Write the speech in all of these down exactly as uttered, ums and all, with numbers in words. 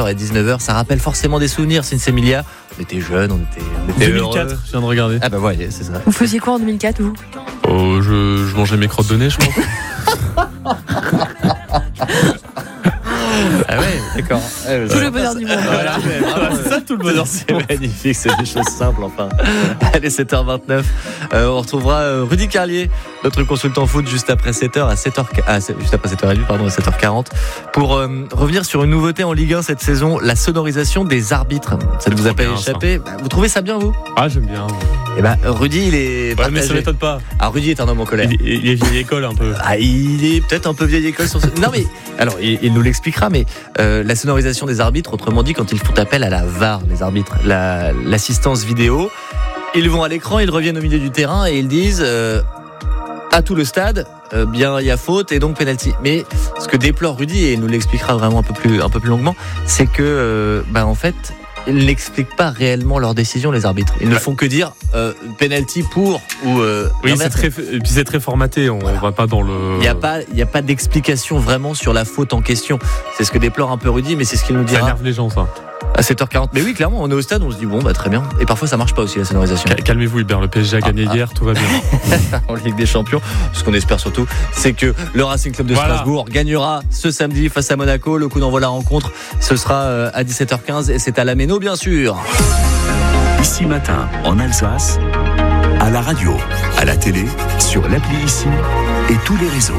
heures et dix-neuf heures. Ça rappelle forcément des souvenirs, Cynthia. On était jeunes, on était, on était deux mille quatre, heureux. je viens de regarder. Ah bah ouais, c'est ça. Vous faisiez quoi en deux mille quatre, vous ? Oh, je, je mangeais mes crottes de nez, je pense. Ah ouais, d'accord. Ouais, Tout le bonheur du monde. Voilà, ouais, bravo, c'est ça tout le bonheur. C'est magnifique, c'est des choses simples enfin. Allez, sept heures vingt-neuf. Euh, on retrouvera euh, Rudy Carlier, notre consultant foot, juste après sept heures, à sept heures, ah, juste après sept heures trente, pardon, à sept heures quarante, pour euh, revenir sur une nouveauté en Ligue un cette saison, la sonorisation des arbitres. Ça ne vous a pas échappé ? Bah, vous trouvez ça bien, vous ? Ah, j'aime bien. Eh ben, Rudy, il est. Ouais, partagé. mais ça m'étonne pas. Ah, Rudy est un homme en colère. Il, il est vieille école un peu. Ah, il est peut-être un peu vieille école sur ce... Non mais, alors, il, il nous l'expliquera, mais euh, la sonorisation des arbitres, autrement dit, quand ils font appel à la V A R, les arbitres, la, l'assistance vidéo, ils vont à l'écran, ils reviennent au milieu du terrain et ils disent euh, à tout le stade, euh, bien il y a faute et donc penalty. Mais ce que déplore Rudy, et il nous l'expliquera vraiment un peu plus, un peu plus longuement, c'est que, euh, bah, en fait, ils n'expliquent pas réellement leurs décisions, les arbitres. Ils ne font que dire euh, penalty pour ou. Euh, oui, c'est très, et puis c'est très formaté. On voilà. va pas dans le. Il n'y a pas, il y a pas d'explication vraiment sur la faute en question. C'est ce que déplore un peu Rudy, mais c'est ce qu'il nous dira. Ça énerve les gens, ça. À sept heures quarante. Mais oui, clairement, on est au stade, on se dit bon, bah très bien. Et parfois, ça marche pas aussi la sonorisation. Calmez-vous, Hubert. Le P S G a gagné ah, hier, ah. tout va bien. En Ligue des Champions, ce qu'on espère surtout, c'est que le Racing Club de voilà. Strasbourg gagnera ce samedi face à Monaco. Le coup d'envoi de la rencontre, ce sera à dix-sept heures quinze et c'est à la Méno, bien sûr. Ici Matin, en Alsace, à la radio, à la télé, sur l'appli Ici et tous les réseaux.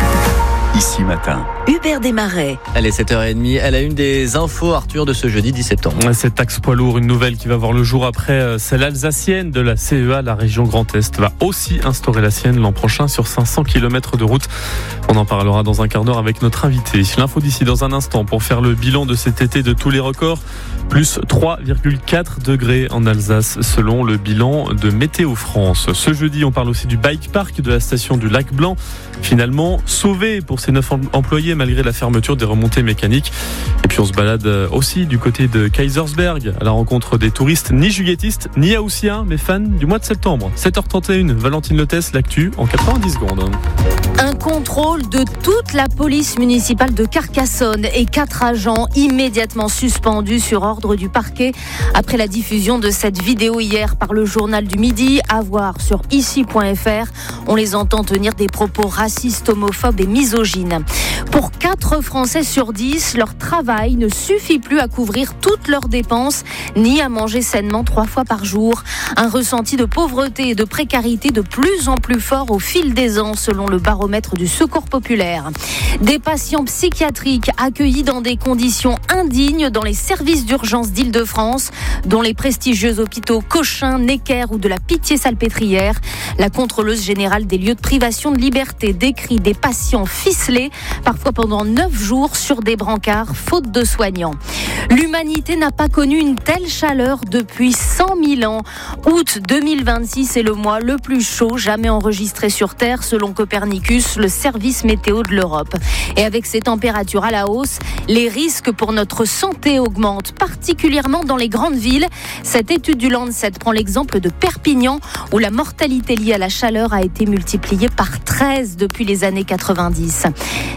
Ici Matin. Hubert Desmarais. Allez, sept heures trente, elle a une des infos, Arthur, de ce jeudi dix septembre. Cette taxe poids lourd, une nouvelle qui va voir le jour après celle alsacienne de la C E A, la région Grand Est, va aussi instaurer la sienne l'an prochain sur cinq cents kilomètres de route. On en parlera dans un quart d'heure avec notre invité. L'info d'ici dans un instant pour faire le bilan de cet été de tous les records. Plus trois virgule quatre degrés en Alsace selon le bilan de Météo France. Ce jeudi, on parle aussi du bike park de la station du Lac Blanc. Finalement sauvé pour ses neuf employés malgré la fermeture des remontées mécaniques. Et puis on se balade aussi du côté de Kaisersberg à la rencontre des touristes ni juilletistes ni haussiens mais fans du mois de septembre. sept heures trente et une, Valentine Lotès, l'actu en quatre-vingt-dix secondes. Un contrôle de toute la police municipale de Carcassonne et quatre agents immédiatement suspendus sur ordre du parquet après la diffusion de cette vidéo hier par le journal du Midi, à voir sur ici point f r. On les entend tenir des propos racistes, homophobes et misogynes. Pour quatre Français sur dix, leur travail ne suffit plus à couvrir toutes leurs dépenses ni à manger sainement trois fois par jour. Un ressenti de pauvreté et de précarité de plus en plus fort au fil des ans selon le baromètre du Secours populaire. Des patients psychiatriques accueillis dans des conditions indignes dans les services d'urgence d'Île-de-France, dont les prestigieux hôpitaux Cochin, Necker ou de la Pitié-Salpêtrière. La contrôleuse générale des lieux de privation de liberté décrit des patients ficelés, parfois pendant neuf jours sur des brancards, faute de soignants. L'humanité n'a pas connu une telle chaleur depuis cent mille ans. Août deux mille vingt-six est le mois le plus chaud jamais enregistré sur Terre, selon Copernicus, le service météo de l'Europe. Et avec ces températures à la hausse, les risques pour notre santé augmentent, particulièrement dans les grandes villes. Cette étude du Lancet prend l'exemple de Perpignan, où la mortalité liée à la chaleur a été multipliée par treize depuis les années quatre-vingt-dix.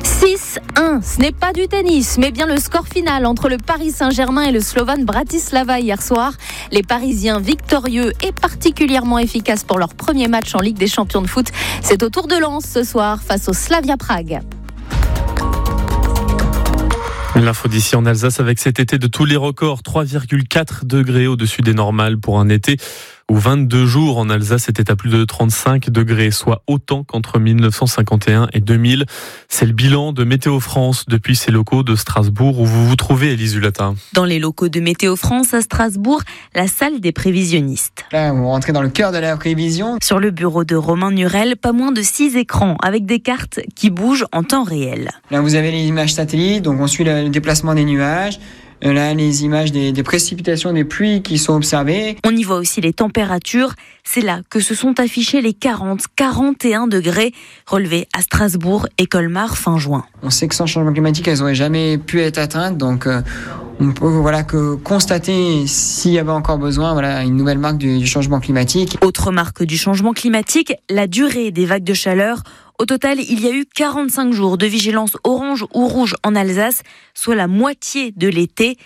six un, ce n'est pas du tennis, mais bien le score final entre le Paris Saint-Germain et le Slovan Bratislava hier soir. Les Parisiens victorieux et particulièrement efficaces pour leur premier match en Ligue des Champions de foot. C'est au tour de Lens ce soir face au Slavia Prague. L'info d'ici en Alsace avec cet été de tous les records, trois virgule quatre degrés au-dessus des normales pour un été où vingt-deux jours en Alsace étaient à plus de trente-cinq degrés, soit autant qu'entre mille neuf cent cinquante et un et deux mille. C'est le bilan de Météo France depuis ses locaux de Strasbourg où vous vous trouvez, Élise Hulata. Dans les locaux de Météo France à Strasbourg, la salle des prévisionnistes. Là, vous rentrez dans le cœur de la prévision. Sur le bureau de Romain Nurel, pas moins de six écrans avec des cartes qui bougent en temps réel. Là, vous avez les images satellites, donc on suit le déplacement des nuages. Là, les images des, des précipitations, des pluies qui sont observées. On y voit aussi les températures. C'est là que se sont affichés les quarante à quarante et un degrés relevés à Strasbourg et Colmar fin juin. On sait que sans changement climatique, elles n'auraient jamais pu être atteintes. Donc, euh, on peut voilà, que constater s'il y avait encore besoin, voilà, une nouvelle marque du, du changement climatique. Autre marque du changement climatique, la durée des vagues de chaleur. Au total, il y a eu quarante-cinq jours de vigilance orange ou rouge en Alsace, soit la moitié de l'été.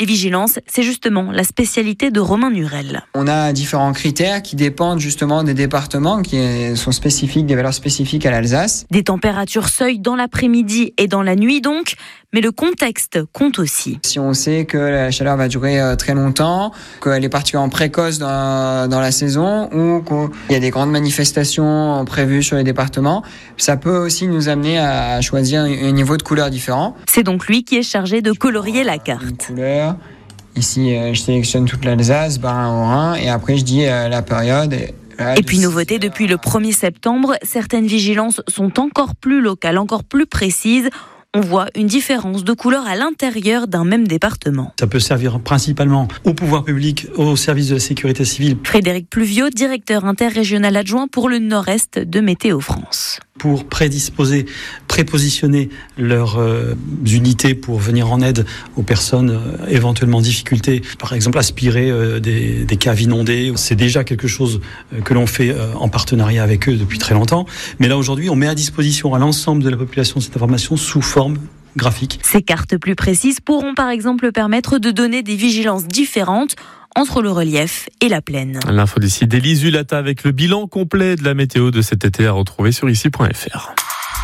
Les vigilances, c'est justement la spécialité de Romain Nurel. On a différents critères qui dépendent justement des départements qui sont spécifiques, des valeurs spécifiques à l'Alsace. Des températures seuil dans l'après-midi et dans la nuit donc, mais le contexte compte aussi. Si on sait que la chaleur va durer très longtemps, qu'elle est particulièrement précoce dans, dans la saison ou qu'il y a des grandes manifestations prévues sur les départements, ça peut aussi nous amener à choisir un niveau de couleur différent. C'est donc lui qui est chargé de colorier la carte. Une couleur. Ici, je sélectionne toute l'Alsace, Bas-Rhin-Haut-Rhin, et après je dis la période. Et puis nouveauté, depuis le premier septembre, certaines vigilances sont encore plus locales, encore plus précises. On voit une différence de couleur à l'intérieur d'un même département. Ça peut servir principalement au pouvoir public, au service de la sécurité civile. Frédéric Pluviot, directeur interrégional adjoint pour le nord-est de Météo France. Pour prédisposer, prépositionner leurs euh, unités pour venir en aide aux personnes euh, éventuellement en difficulté. Par exemple, aspirer euh, des, des caves inondées. C'est déjà quelque chose euh, que l'on fait euh, en partenariat avec eux depuis très longtemps. Mais là, aujourd'hui, on met à disposition à l'ensemble de la population cette information sous forme graphique. Ces cartes plus précises pourront par exemple permettre de donner des vigilances différentes entre le relief et la plaine. L'info d'ici d'Élise Hulata avec le bilan complet de la météo de cet été à retrouver sur ici point f r.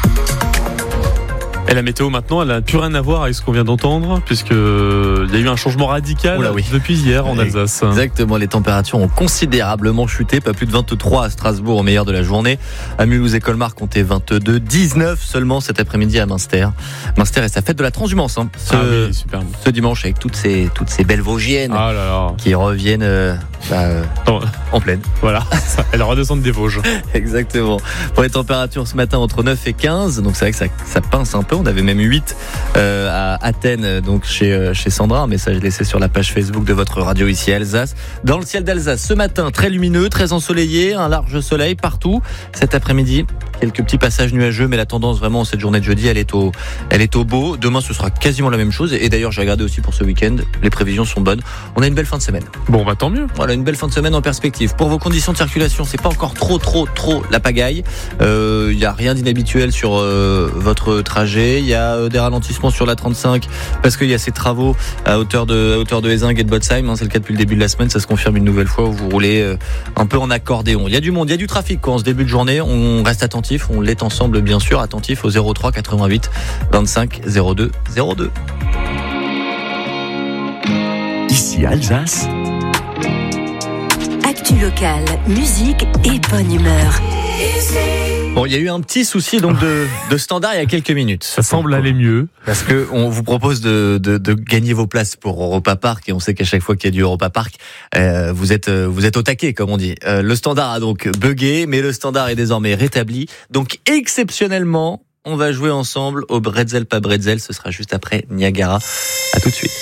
Et la météo maintenant, elle n'a plus rien à voir avec ce qu'on vient d'entendre, puisque il y a eu un changement radical Oula, oui. depuis hier en Alsace. Exactement, les températures ont considérablement chuté, pas plus de vingt-trois à Strasbourg au meilleur de la journée. À Mulhouse et Colmar comptait vingt-deux, dix-neuf seulement cet après-midi à Münster. Münster et sa fête de la transhumance, hein, ce, ah oui, super. ce dimanche avec toutes ces toutes ces belles Vosgiennes ah là là. qui reviennent euh, bah, euh, en pleine. Voilà, elles redescendent des Vosges. Exactement. Pour les températures ce matin entre neuf et quinze, donc c'est vrai que ça, ça pince un peu. On avait même huit euh, à Athènes, donc chez, euh, chez Sandra. Un message laissé sur la page Facebook de votre radio ici à Alsace. Dans le ciel d'Alsace, ce matin, très lumineux, très ensoleillé, un large soleil partout. Cet après-midi, quelques petits passages nuageux, mais la tendance vraiment cette journée de jeudi, elle est au, elle est au beau. Demain, ce sera quasiment la même chose. Et d'ailleurs, j'ai regardé aussi pour ce week-end. Les prévisions sont bonnes. On a une belle fin de semaine. Bon, bah tant mieux. Voilà, une belle fin de semaine en perspective. Pour vos conditions de circulation, c'est pas encore trop, trop, trop la pagaille. Il euh, y a rien d'inhabituel sur euh, votre trajet. Il y a euh, des ralentissements sur la trente-cinq parce qu'il y a ces travaux à hauteur de, à hauteur de Ézingues et de Botzheim. Hein, c'est le cas depuis le début de la semaine. Ça se confirme une nouvelle fois où vous roulez euh, un peu en accordéon. Il y a du monde, il y a du trafic quoi, en ce début de journée. On reste attentif. On l'est ensemble, bien sûr. Attentif au zéro trois quatre-vingt-huit vingt-cinq zéro deux zéro deux. Ici Alsace. Actu locale, musique et bonne humeur. Bon, il y a eu un petit souci donc de, de standard il y a quelques minutes. Ça semble aller mieux. Parce que on vous propose de, de, de gagner vos places pour Europa Park et on sait qu'à chaque fois qu'il y a du Europa Park, euh, vous êtes vous êtes au taquet comme on dit. Euh, le standard a donc bugué, mais le standard est désormais rétabli. Donc exceptionnellement, on va jouer ensemble au Bretzel pas Bretzel. Ce sera juste après Niagara. À tout de suite.